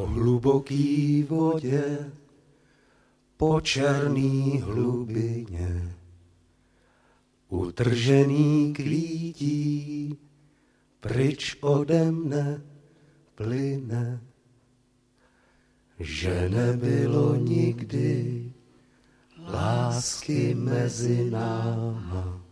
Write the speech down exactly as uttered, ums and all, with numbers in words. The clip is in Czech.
hluboký vodě, po černý hlubině, utržený kvítí, pryč ode mne plyne, že nebylo nikdy lásky mezi náma.